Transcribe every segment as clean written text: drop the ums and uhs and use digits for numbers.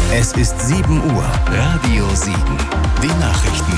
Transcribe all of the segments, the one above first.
Es ist 7 Uhr. Radio Siegen. Die Nachrichten.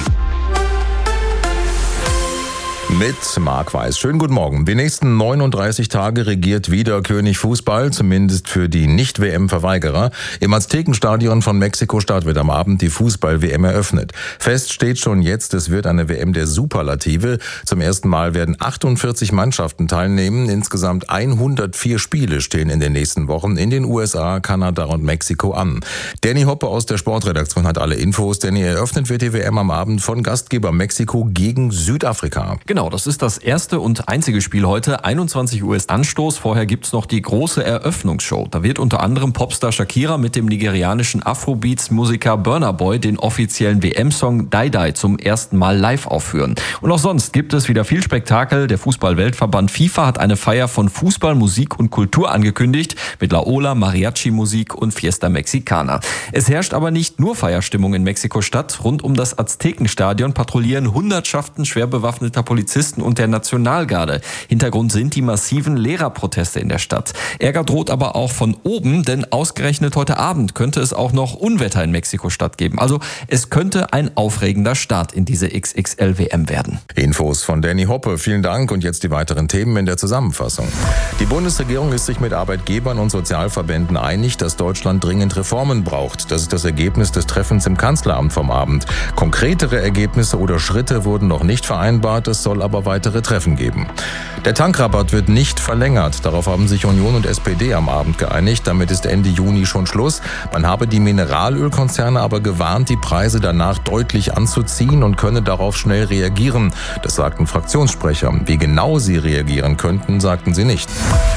Mit Marc Weiß. Schönen guten Morgen. Die nächsten 39 Tage regiert wieder König Fußball, zumindest für die Nicht-WM-Verweigerer. Im Aztekenstadion von Mexiko-Stadt wird am Abend die Fußball-WM eröffnet. Fest steht schon jetzt, es wird eine WM der Superlative. Zum ersten Mal werden 48 Mannschaften teilnehmen. Insgesamt 104 Spiele stehen in den nächsten Wochen in den USA, Kanada und Mexiko an. Danny Hoppe aus der Sportredaktion hat alle Infos. Danny, eröffnet wird die WM am Abend von Gastgeber Mexiko gegen Südafrika. Genau, das ist das erste und einzige Spiel heute. 21 Uhr ist Anstoß. Vorher gibt's noch die große Eröffnungsshow. Da wird unter anderem Popstar Shakira mit dem nigerianischen Afrobeats-Musiker Burna Boy den offiziellen WM-Song Die Die zum ersten Mal live aufführen. Und auch sonst gibt es wieder viel Spektakel. Der Fußball-Weltverband FIFA hat eine Feier von Fußball, Musik und Kultur angekündigt mit La Ola, Mariachi-Musik und Fiesta Mexicana. Es herrscht aber nicht nur Feierstimmung in Mexiko-Stadt. Rund um das Aztekenstadion patrouillieren Hundertschaften schwer bewaffneter Polizisten und der Nationalgarde. Hintergrund sind die massiven Lehrerproteste in der Stadt. Ärger droht aber auch von oben, denn ausgerechnet heute Abend könnte es auch noch Unwetter in Mexiko-Stadt geben. Also es könnte ein aufregender Start in diese XXL-WM werden. Infos von Danny Hoppe. Vielen Dank. Und jetzt die weiteren Themen in der Zusammenfassung. Die Bundesregierung ist sich mit Arbeitgebern und Sozialverbänden einig, dass Deutschland dringend Reformen braucht. Das ist das Ergebnis des Treffens im Kanzleramt vom Abend. Konkretere Ergebnisse oder Schritte wurden noch nicht vereinbart. Es soll aber weitere Treffen geben. Der Tankrabatt wird nicht verlängert. Darauf haben sich Union und SPD am Abend geeinigt. Damit ist Ende Juni schon Schluss. Man habe die Mineralölkonzerne aber gewarnt, die Preise danach deutlich anzuziehen und könne darauf schnell reagieren. Das sagten Fraktionssprecher. Wie genau sie reagieren könnten, sagten sie nicht.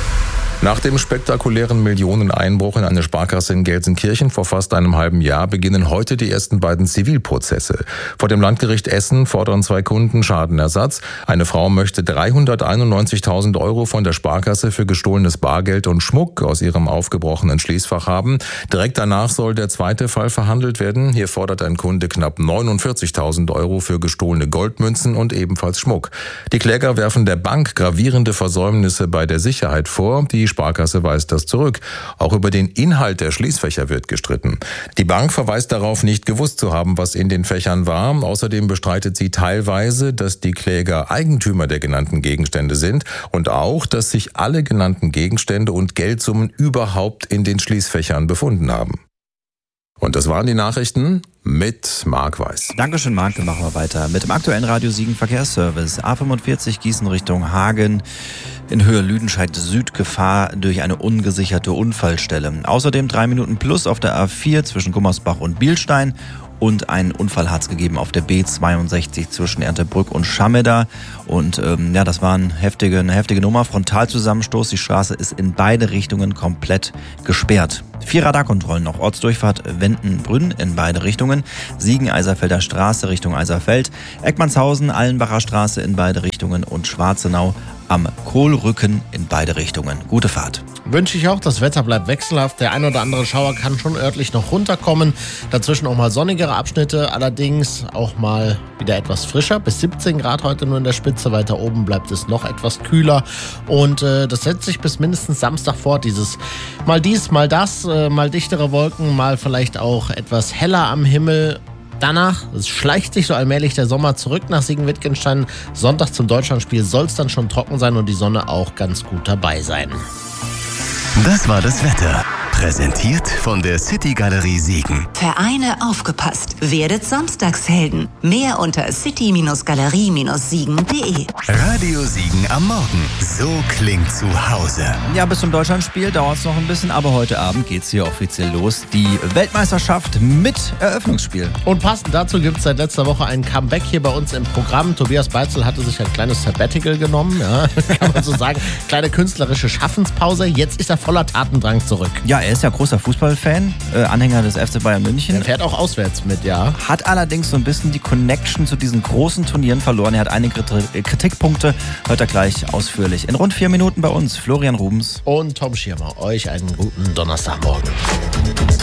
Nach dem spektakulären Millioneneinbruch in eine Sparkasse in Gelsenkirchen vor fast einem halben Jahr beginnen heute die ersten beiden Zivilprozesse. Vor dem Landgericht Essen fordern 2 Kunden Schadenersatz. Eine Frau möchte 391.000 Euro von der Sparkasse für gestohlenes Bargeld und Schmuck aus ihrem aufgebrochenen Schließfach haben. Direkt danach soll der zweite Fall verhandelt werden. Hier fordert ein Kunde knapp 49.000 Euro für gestohlene Goldmünzen und ebenfalls Schmuck. Die Kläger werfen der Bank gravierende Versäumnisse bei der Sicherheit vor. Die Sparkasse weist das zurück. Auch über den Inhalt der Schließfächer wird gestritten. Die Bank verweist darauf, nicht gewusst zu haben, was in den Fächern war. Außerdem bestreitet sie teilweise, dass die Kläger Eigentümer der genannten Gegenstände sind und auch, dass sich alle genannten Gegenstände und Geldsummen überhaupt in den Schließfächern befunden haben. Und das waren die Nachrichten mit Marc Weiß. Dankeschön, Marc. Dann machen wir weiter mit dem aktuellen Radio Siegen Verkehrsservice. A45 Gießen Richtung Hagen. In Höhe Lüdenscheid Süd Gefahr durch eine ungesicherte Unfallstelle. Außerdem 3 Minuten plus auf der A4 zwischen Gummersbach und Bielstein. Und einen Unfall hat es gegeben auf der B62 zwischen Erndtebrück und Schameda. Und das war eine heftige Nummer. Frontalzusammenstoß. Die Straße ist in beide Richtungen komplett gesperrt. 4 Radarkontrollen noch. Ortsdurchfahrt Wendenbrünn in beide Richtungen. Siegen-Eiserfelder Straße Richtung Eiserfeld. Eckmannshausen, Allenbacher Straße in beide Richtungen. Und Schwarzenau am Kohlrücken in beide Richtungen. Gute Fahrt. Wünsche ich auch. Das Wetter bleibt wechselhaft. Der ein oder andere Schauer kann schon örtlich noch runterkommen. Dazwischen auch mal sonnigere Abschnitte. Allerdings auch mal wieder etwas frischer. Bis 17 Grad heute nur in der Spitze. Weiter oben bleibt es noch etwas kühler. Und das setzt sich bis mindestens Samstag fort. Dieses mal dies, mal das, mal dichtere Wolken, mal vielleicht auch etwas heller am Himmel. Danach schleicht sich so allmählich der Sommer zurück nach Siegen-Wittgenstein. Sonntag zum Deutschlandspiel soll es dann schon trocken sein und die Sonne auch ganz gut dabei sein. Das war das Wetter. Präsentiert von der City Galerie Siegen. Vereine aufgepasst. Werdet Samstagshelden. Mehr unter city-galerie-siegen.de. Radio Siegen am Morgen. So klingt zu Hause. Ja, bis zum Deutschlandspiel dauert es noch ein bisschen, aber heute Abend geht's hier offiziell los. Die Weltmeisterschaft mit Eröffnungsspiel. Und passend dazu gibt es seit letzter Woche ein Comeback hier bei uns im Programm. Tobias Beitzel hatte sich ein kleines Sabbatical genommen, ja, kann man so sagen. Kleine künstlerische Schaffenspause. Jetzt ist er voller Tatendrang zurück. Ja, er ist ja großer Fußballfan, Anhänger des FC Bayern München. Er fährt auch auswärts mit, ja. Hat allerdings so ein bisschen die Connection zu diesen großen Turnieren verloren. Er hat einige Kritikpunkte. Hört er gleich ausführlich. In rund 4 Minuten bei uns Florian Rubens und Tom Schirmer. Euch einen guten Donnerstagmorgen.